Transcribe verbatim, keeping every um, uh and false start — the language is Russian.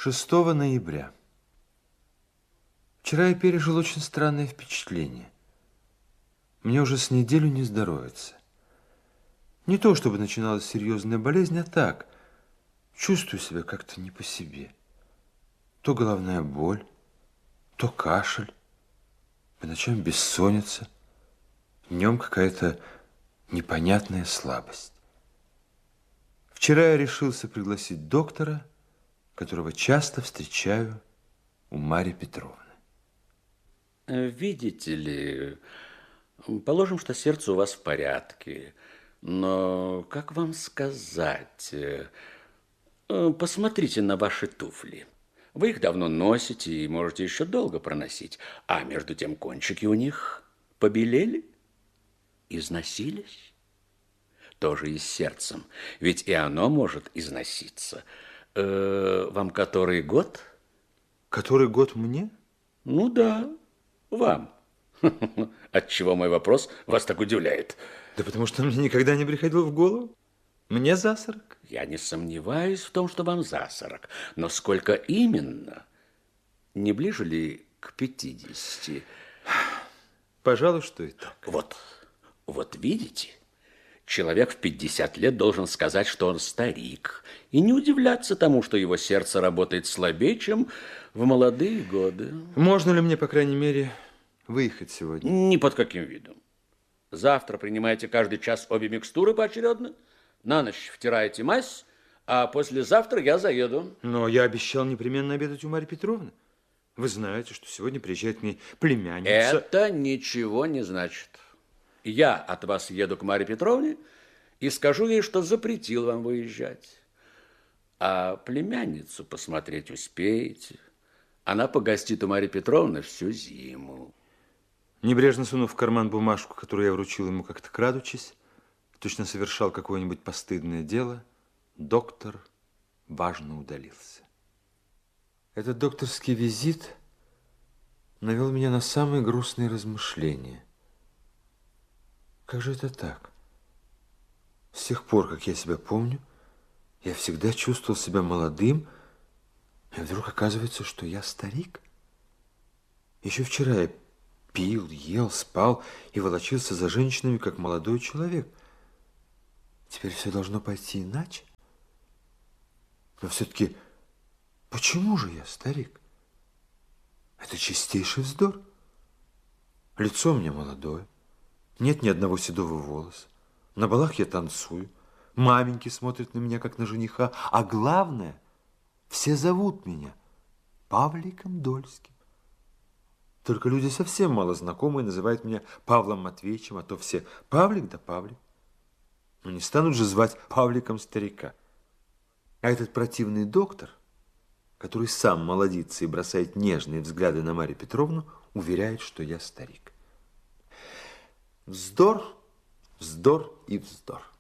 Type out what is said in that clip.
шестого ноября. Вчера я пережил очень странное впечатление. Мне уже с неделю не здоровится. Не то, чтобы начиналась серьезная болезнь, а так. Чувствую себя как-то не по себе. То головная боль, то кашель, по ночам бессонница, днем какая-то непонятная слабость. Вчера я решился пригласить доктора, которого часто встречаю у Марьи Петровны. Видите ли, положим, что сердце у вас в порядке, но, как вам сказать, посмотрите на ваши туфли. Вы их давно носите и можете еще долго проносить, а между тем кончики у них побелели, износились. Тоже и с сердцем, ведь и оно может износиться. Э, вам который год? Который год мне? Ну да, вам. Отчего мой вопрос вас так удивляет? Да потому что мне никогда не приходило в голову. Мне за сорок. Я не сомневаюсь в том, что вам за сорок. Но сколько именно? Не ближе ли к пятидесяти? Пожалуй, что и так. Вот, вот видите? Человек в пятьдесят лет должен сказать, что он старик, и не удивляться тому, что его сердце работает слабее, чем в молодые годы. Можно ли мне, по крайней мере, выехать сегодня? Ни под каким видом. Завтра принимаете каждый час обе микстуры поочередно, на ночь втираете мазь, а послезавтра я заеду. Но я обещал непременно обедать у Марьи Петровны. Вы знаете, что сегодня приезжает к ней племянница. Это ничего не значит. Я от вас еду к Марье Петровне и скажу ей, что запретил вам выезжать. А племянницу посмотреть успеете. Она погостит у Марьи Петровны всю зиму. Небрежно сунув в карман бумажку, которую я вручил ему как-то крадучись, точно совершал какое-нибудь постыдное дело, доктор важно удалился. Этот докторский визит навел меня на самые грустные размышления. Как же это так? С тех пор, как я себя помню, я всегда чувствовал себя молодым, и вдруг оказывается, что я старик. Еще вчера я пил, ел, спал и волочился за женщинами, как молодой человек. Теперь все должно пойти иначе. Но все-таки почему же я старик? Это чистейший вздор. Лицо у меня молодое. Нет ни одного седого волоса. На балах я танцую. Маменьки смотрят на меня, как на жениха. А главное, все зовут меня Павликом Дольским. Только люди совсем мало знакомые называют меня Павлом Матвеевичем, а то все Павлик да Павлик. Но не станут же звать Павликом старика. А этот противный доктор, который сам молодится и бросает нежные взгляды на Марью Петровну, уверяет, что я старик. Вздор, вздор и вздор.